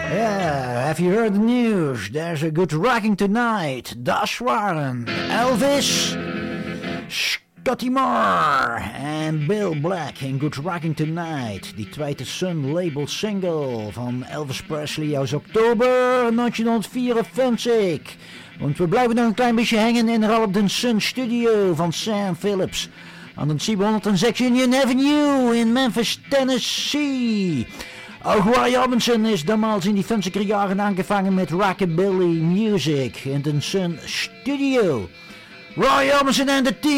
Yeah, have you heard the news? There's a good rocking tonight. Das waren Elvis, Scotty Moore en Bill Black in Good Rocking Tonight. Die tweede Sun label single van Elvis Presley uit oktober 1954. Want we blijven nog een klein beetje hangen in de Sun studio van Sam Phillips aan de 706 Union Avenue in Memphis, Tennessee. Ook Roy Orbison is damals in die funzige jaren aangevangen met rockabilly music in de Sun studio. Roy Orbison en de team.